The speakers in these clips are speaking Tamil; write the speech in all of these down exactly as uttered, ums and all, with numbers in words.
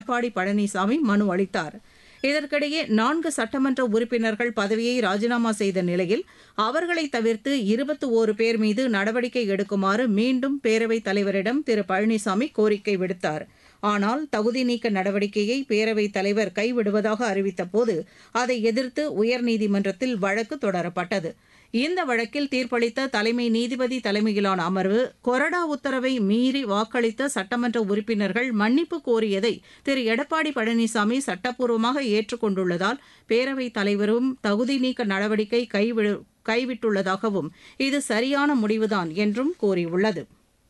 எடப்பாடி பழனிசாமி மனு அளித்தார். இதற்கிடையே நான்கு சட்டமன்ற உறுப்பினர்கள் பதவியை ராஜினாமா செய்த நிலையில் அவர்களை தவிர்த்து இருபத்தி ஓரு பேர் மீது நடவடிக்கை எடுக்குமாறு மீண்டும் பேரவைத் தலைவரிடம் திரு பழனிசாமி கோரிக்கை விடுத்தார். ஆனால் தகுதி நீக்க நடவடிக்கையை பேரவைத் தலைவர் கைவிடுவதாக அறிவித்தபோது அதை எதிர்த்து உயர்நீதிமன்றத்தில் வழக்கு தொடரப்பட்டது. இந்த வழக்கில் தீர்ப்பளித்த தலைமை நீதிபதி தலைமையிலான அமர்வு கொறடா உத்தரவை மீறி வாக்களித்த சட்டமன்ற உறுப்பினர்கள் மன்னிப்பு கோரியதை திரு எடப்பாடி பழனிசாமி சட்டப்பூர்வமாக ஏற்றுக்கொண்டுள்ளதால் பேரவைத் தலைவரும் தகுதி நீக்க நடவடிக்கை கைவிடு கைவிட்டுள்ளதாகவும் இது சரியான முடிவுதான் என்றும் கூறியுள்ளது.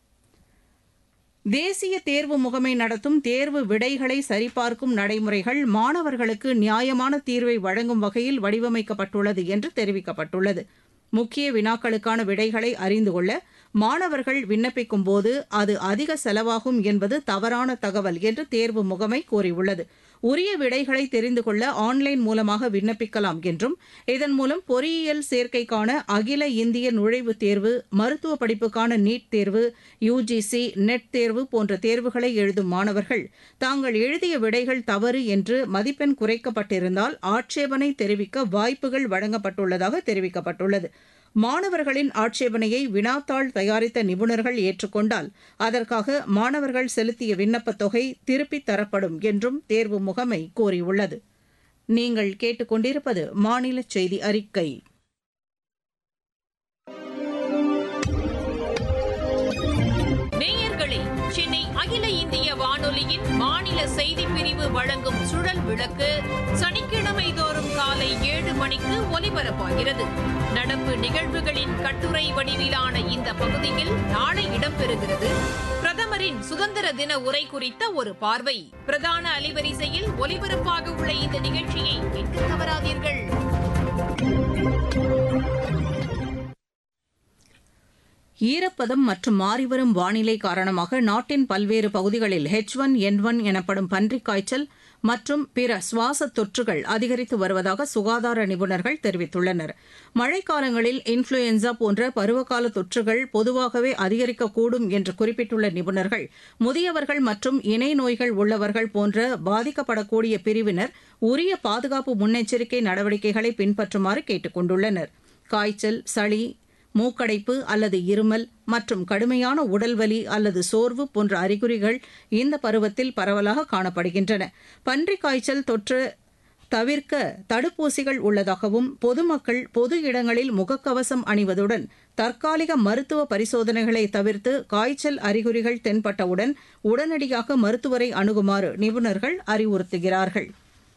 தேசிய தேர்வு முகமை நடத்தும் தேர்வு விடைகளை சரிபார்க்கும் நடைமுறைகள் மாணவர்களுக்கு நியாயமான தீர்வை வழங்கும் வகையில் வடிவமைக்கப்பட்டுள்ளது என்று தெரிவிக்கப்பட்டுள்ளது. முக்கிய வினாக்களுக்கான விடைகளை அறிந்து கொள்ள மாணவர்கள் விண்ணப்பிக்கும் போது அது அதிக செலவாகும் என்பது தவறான தகவல் என்று தேர்வு முகமை கூறியுள்ளது. உரிய விடைகளை தெரிந்து கொள்ள ஆன்லைன் மூலமாக விண்ணப்பிக்கலாம் என்றும் இதன் மூலம் பொறியியல் சேர்க்கைக்கான அகில இந்திய நுழைவுத் தேர்வு, மருத்துவ படிப்புக்கான நீட் தேர்வு, யுஜிசி நெட் தேர்வு போன்ற தேர்வுகளை எழுதும் மாணவர்கள் தாங்கள் எழுதிய விடைகள் தவறு என்று மதிப்பெண் குறைக்கப்பட்டிருந்தால் ஆட்சேபனை தெரிவிக்க வாய்ப்புகள் வழங்கப்பட்டுள்ளதாக தெரிவிக்கப்பட்டுள்ளது. மாணவர்களின் ஆட்சேபனையை வினாத்தாள் தயாரித்த நிபுணர்கள் ஏற்றுக்கொண்டால் அதற்காக மாணவர்கள் செலுத்திய விண்ணப்பத் தொகை திருப்பித் தரப்படும் என்றும் தேர்வு முகமை கூறியுள்ளது. நீங்கள் கேட்டுக்கொண்டிருப்பது மாநில செய்தி அறிக்கை. நேயர்களே, சென்னை அகில இந்திய வானொலியின் மாநில செய்திப் பிரிவு வழங்கும் சுழல் விளக்கு சனிக்கிழமை தோறும் காலை ஏழு மணிக்கு ஒலிபரப்பாகிறது. நடப்பு நிகழ்வுகளின் கட்டுரை வடிவிலான இந்த பகுதியில் நாளை இடம்பெறுகிறது. பிரதமரின் சுதந்திர தின உரை குறித்த ஒரு பார்வை. பிரதான அலைவரிசையில் ஒலிபரப்பாக உள்ள இந்த நிகழ்ச்சியை கேட்க தவறாதீர்கள். ஈரப்பதம் மற்றும் மாறிவரும் வானிலை காரணமாக நாட்டின் பல்வேறு பகுதிகளில் ஹெச் ஒன் என் ஒன் எனப்படும் பன்றிக் காய்ச்சல் மற்றும் பிற சுவாச தொற்றுகள் அதிகரித்து வருவதாக சுகாதார நிபுணர்கள் தெரிவித்துள்ளனர். மழைக்காலங்களில் இன்ஃபுளுயன்சா போன்ற பருவகால தொற்றுகள் பொதுவாகவே அதிகரிக்கக்கூடும் என்று குறிப்பிட்டுள்ள நிபுணர்கள் முதியவர்கள் மற்றும் இணை நோய்கள் உள்ளவர்கள் போன்ற பாதிக்கப்படக்கூடிய பிரிவினர் உரிய பாதுகாப்பு முன்னெச்சரிக்கை நடவடிக்கைகளை பின்பற்றுமாறு கேட்டுக் கொண்டுள்ளனர். காய்ச்சல், சளி, மூக்கடைப்பு அல்லது இருமல் மற்றும் கடுமையான உடல்வலி அல்லது சோர்வு போன்ற அறிகுறிகள் இந்த பருவத்தில் பரவலாக காணப்படுகின்றன. பன்றிக் காய்ச்சல் தொற்று தவிர்க்க தடுப்பூசிகள் உள்ளதாகவும் பொதுமக்கள் பொது இடங்களில் முகக்கவசம் அணிவதுடன் தற்காலிக மருத்துவ பரிசோதனைகளை தவிர்த்து காய்ச்சல் அறிகுறிகள் தென்பட்டவுடன் உடனடியாக மருத்துவரை அணுகுமாறு நிபுணர்கள் அறிவுறுத்துகிறார்கள்.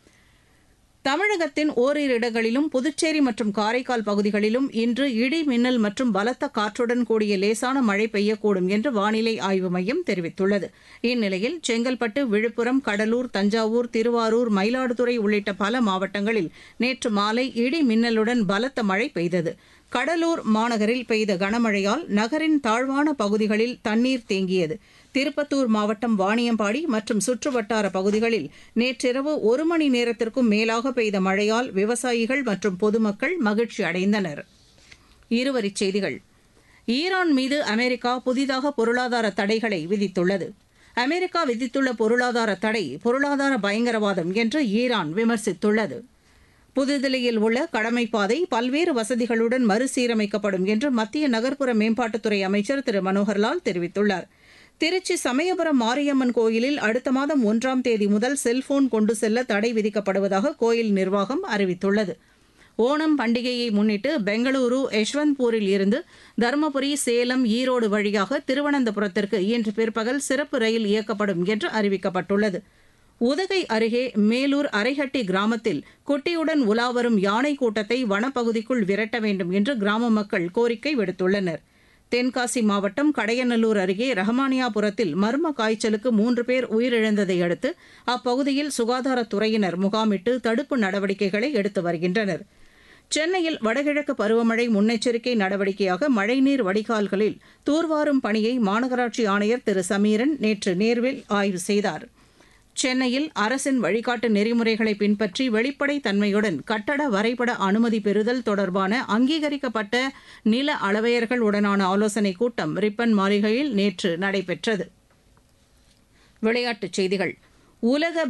தமிழகத்தின் ஓரிரு இடங்களிலும் புதுச்சேரி மற்றும் காரைக்கால் பகுதிகளிலும் இன்று இடி மின்னல் மற்றும் பலத்த காற்றுடன் கூடிய லேசான மழை பெய்யக்கூடும் என்று வானிலை ஆய்வு மையம் தெரிவித்துள்ளது. இந்நிலையில் செங்கல்பட்டு, விழுப்புரம், கடலூர், தஞ்சாவூர், திருவாரூர், மயிலாடுதுறை உள்ளிட்ட பல மாவட்டங்களில் நேற்று மாலை இடி மின்னலுடன் பலத்த மழை பெய்தது. கடலூர் மாநகரில் பெய்த கனமழையால் நகரின் தாழ்வான பகுதிகளில் தண்ணீர் தேங்கியது. திருப்பத்தூர் மாவட்டம் வாணியம்பாடி மற்றும் சுற்றுவட்டார பகுதிகளில் நேற்றிரவு ஒரு மணி நேரத்திற்கும் மேலாக பெய்த மழையால் விவசாயிகள் மற்றும் பொதுமக்கள் மகிழ்ச்சி அடைந்தனர். இருவரிச் செய்திகள். ஈரான் மீது அமெரிக்கா புதிதாக பொருளாதார தடைகளை விதித்துள்ளது. அமெரிக்கா விதித்துள்ள பொருளாதார தடை பொருளாதார பயங்கரவாதம் என்று ஈரான் விமர்சித்துள்ளது. புதுதில்லியில் உள்ள கடமைப்பாதை பல்வேறு வசதிகளுடன் மறுசீரமைக்கப்படும் என்று மத்திய நகர்ப்புற மேம்பாட்டுத்துறை அமைச்சர் திரு மனோகர்லால் தெரிவித்துள்ளார். திருச்சி சமயபுரம் மாரியம்மன் கோயிலில் அடுத்த மாதம் ஒன்றாம் தேதி முதல் செல்போன் கொண்டு செல்ல தடை விதிக்கப்படுவதாக கோயில் நிர்வாகம் அறிவித்துள்ளது. ஓணம் பண்டிகையை முன்னிட்டு பெங்களூரு யஷ்வந்த்பூரில் இருந்து தருமபுரி, சேலம், ஈரோடு வழியாக திருவனந்தபுரத்திற்கு இன்று பிற்பகல் சிறப்பு ரயில் இயக்கப்படும் என்று அறிவிக்கப்பட்டுள்ளது. உதகை அருகே மேலூர் அரைஹட்டி கிராமத்தில் குட்டியுடன் உலாவரும் யானை கூட்டத்தை வனப்பகுதிக்குள் விரட்ட வேண்டும் என்று கிராம மக்கள் கோரிக்கை விடுத்துள்ளனர். தென்காசி மாவட்டம் கடையநல்லூர் அருகே ரஹமானியாபுரத்தில் மர்ம காய்ச்சலுக்கு மூன்று பேர் உயிரிழந்ததை அடுத்து அப்பகுதியில் சுகாதாரத்துறையினர் முகாமிட்டு தடுப்பு நடவடிக்கைகளை எடுத்து வருகின்றனர். சென்னையில் வடகிழக்கு பருவமழை முன்னெச்சரிக்கை நடவடிக்கையாக மழைநீர் வடிகால்களில் தூர்வாரும் பணியை மாநகராட்சி ஆணையர் திரு சமீரன் நேற்று நேர்வில் ஆய்வு செய்தார். சென்னையில் அரசின் வழிகாட்டு நெறிமுறைகளை பின்பற்றி வெளிப்படைத் தன்மையுடன் கட்டட வரைபட அனுமதி பெறுதல் தொடர்பான அங்கீகரிக்கப்பட்ட நில அளவையர்களுடனான ஆலோசனைக் கூட்டம் ரிப்பன் மாளிகையில் நேற்று நடைபெற்றது. விளையாட்டுச் செய்திகள். உலக